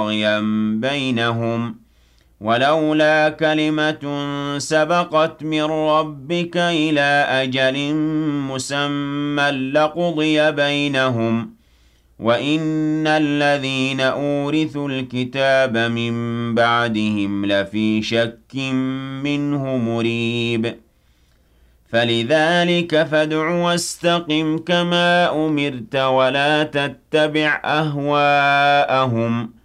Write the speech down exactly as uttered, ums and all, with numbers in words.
بغيا بينهم ولولا كلمة سبقت من ربك إلى أجل مسمى لقضي بينهم وإن الذين أورثوا الكتاب من بعدهم لفي شك منه مريب فلذلك فادع واستقم كما أمرت ولا تتبع أهواءهم